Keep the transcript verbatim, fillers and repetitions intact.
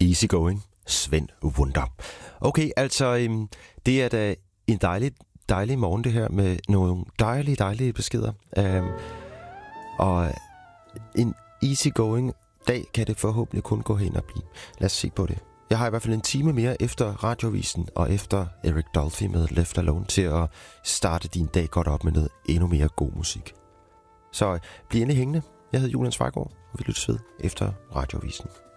Easy Going, Svend Wonder. Okay, altså, øhm, det er da en dejlig, dejlig morgen det her, med nogle dejlige, dejlige beskeder. Øhm, og en easy going dag kan det forhåbentlig kun gå hen og blive. Lad os se på det. Jeg har i hvert fald en time mere efter radiovisen og efter Eric Dolphy med Left Alone til at starte din dag godt op med noget endnu mere god musik. Så bliv endelig hængende. Jeg hedder Julian Svejgaard, og vi lyttes ved efter radiovisen.